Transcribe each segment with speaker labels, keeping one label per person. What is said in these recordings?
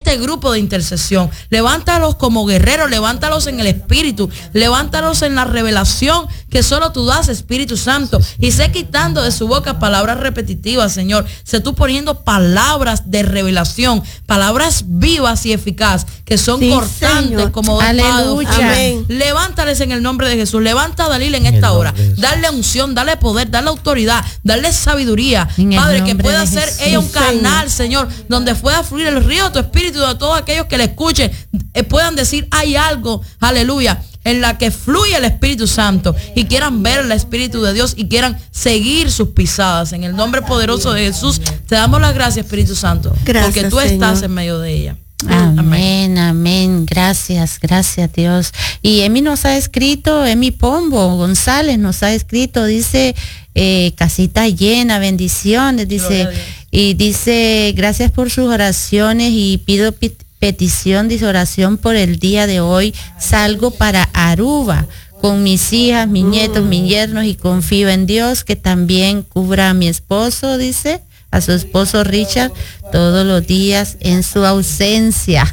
Speaker 1: este grupo de intercesión. Levántalos como guerreros, levántalos en el espíritu, levántalos en la revelación que solo tú das, Espíritu Santo. Y sé quitando de su boca palabras repetitivas, Señor. Sé tú poniendo palabras de revelación, palabras vivas y eficaces, que son cortantes, Señor, como dos espadas. Amén. Levántales en el nombre de Jesús. Levanta a Dalila en esta hora. Darle unción, darle poder, darle autoridad, darle sabiduría. Padre, que pueda ser ella un canal, Señor, donde pueda fluir el río de tu espíritu, de todos aquellos que le escuchen, puedan decir, hay algo, aleluya, en la que fluye el Espíritu Santo y quieran ver el Espíritu de Dios y quieran seguir sus pisadas. En el nombre poderoso de Jesús, te damos las gracias, Espíritu Santo, gracias, porque tú estás en medio de ella.
Speaker 2: Amén, amén. Gracias, gracias Dios. Y Emi nos ha escrito, Emi Pombo González nos ha escrito, dice, casita llena, bendiciones, dice, y dice, gracias por sus oraciones y pido petición, dice, oración por el día de hoy. Salgo para Aruba con mis hijas, mis nietos, mis yernos y confío en Dios que también cubra a mi esposo, dice, a su esposo Richard, todos los días en su ausencia.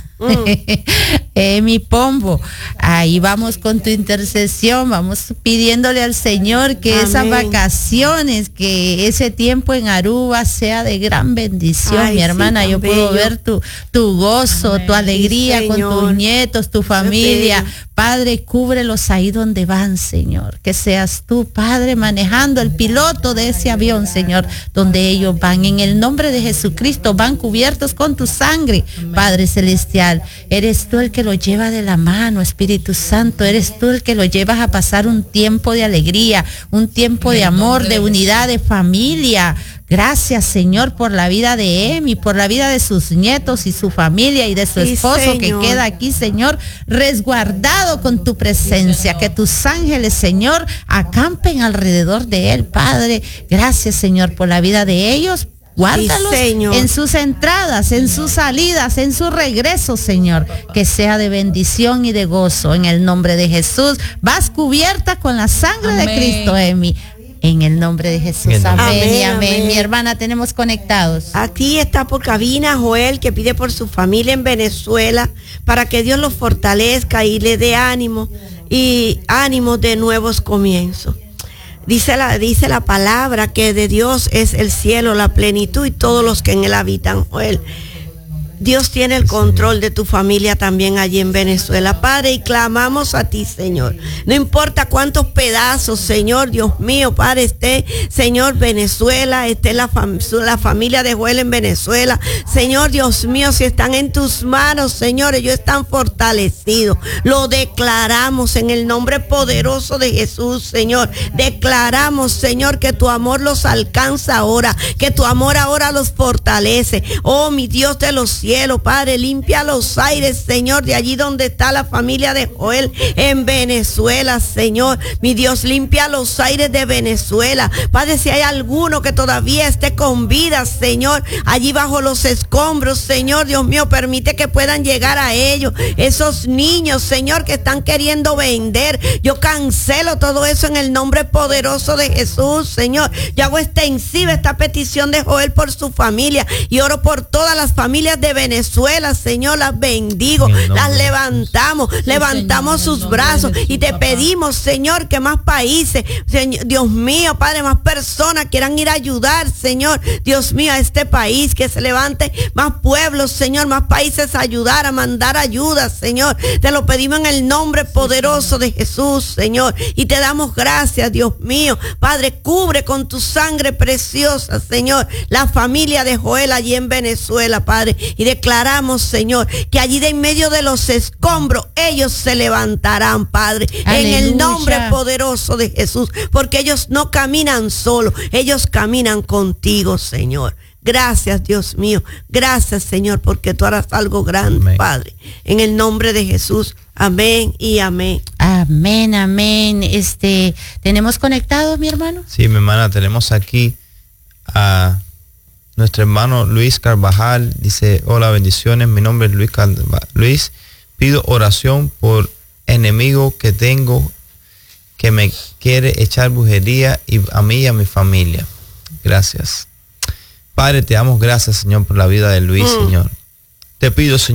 Speaker 2: Mi Pombo, ahí vamos con tu intercesión, vamos pidiéndole al Señor que esas vacaciones, que ese tiempo en Aruba sea de gran bendición. Mi hermana, yo puedo ver tu gozo, tu alegría con tus nietos, tu familia. Padre, cúbrelos ahí donde van, Señor, que seas tú, Padre, manejando el piloto de ese avión, Señor, donde ellos van, en el nombre de Jesucristo, van cubiertos con tu sangre, Padre celestial. Eres tú el que lo lleva de la mano, Espíritu Santo, eres tú el que lo llevas a pasar un tiempo de alegría, un tiempo de amor, de unidad, de familia. Gracias, Señor, por la vida de Emi, por la vida de sus nietos y su familia y de su esposo que queda aquí, Señor, resguardado con tu presencia. Que tus ángeles, Señor, acampen alrededor de él, Padre. Gracias, Señor, por la vida de ellos. Guárdalos en sus entradas, en sus salidas, en su regreso, Señor. Que sea de bendición y de gozo. En el nombre de Jesús, vas cubierta con la sangre de Cristo, Emi. En el nombre de Jesús, amén y amén. Mi hermana, tenemos conectados.
Speaker 3: Aquí está por cabina Joel, que pide por su familia en Venezuela, para que Dios los fortalezca y le dé ánimo y ánimo de nuevos comienzos. Dice la palabra que de Dios es el cielo, la plenitud y todos los que en él habitan, Joel. Dios tiene el control de tu familia también allí en Venezuela, Padre, y clamamos a ti, Señor. No importa cuántos pedazos, Señor, Dios mío, Padre, esté, Señor, Venezuela, esté la familia de Joel en Venezuela. Señor, Dios mío, si están en tus manos, Señor, ellos están fortalecidos. Lo declaramos en el nombre poderoso de Jesús, Señor. Declaramos, Señor, que tu amor los alcanza ahora, que tu amor ahora los fortalece. Oh, mi Dios de los cielos, Padre, limpia los aires, Señor, de allí donde está la familia de Joel en Venezuela, Señor. Mi Dios, limpia los aires de Venezuela. Padre, si hay alguno que todavía esté con vida, Señor, allí bajo los escombros, Señor, Dios mío, permite que puedan llegar a ellos. Esos niños, Señor, que están queriendo vender, yo cancelo todo eso en el nombre poderoso de Jesús, Señor. Yo hago extensiva esta petición de Joel por su familia y oro por todas las familias de Venezuela, Señor, las bendigo, las levantamos, levantamos sus brazos y te pedimos, Señor, que más países, Señor, Dios mío, Padre, más personas quieran ir a ayudar, Señor, Dios mío, a este país, que se levante más pueblos, Señor, más países a ayudar, a mandar ayuda, Señor. Te lo pedimos en el nombre poderoso de Jesús, Señor, y te damos gracias, Dios mío. Padre, cubre con tu sangre preciosa, Señor, la familia de Joel allí en Venezuela, Padre, y declaramos, Señor, que allí de en medio de los escombros ellos se levantarán, Padre. Aleluya. En el nombre poderoso de Jesús, porque ellos no caminan solos, ellos caminan contigo, Señor. Gracias, Dios mío. Gracias, Señor, porque tú harás algo grande, amén, Padre. En el nombre de Jesús. Amén y amén.
Speaker 2: Amén, amén. ¿Tenemos conectados, mi hermano?
Speaker 4: Sí, mi hermana, tenemos aquí a nuestro hermano Luis Carvajal. Dice, hola, bendiciones, mi nombre es Luis Carvajal. Luis, pido oración por enemigo que tengo que me quiere echar brujería y a mí y a mi familia. Gracias. Padre, te damos gracias, Señor, por la vida de Luis, Señor. Te pido, Señor,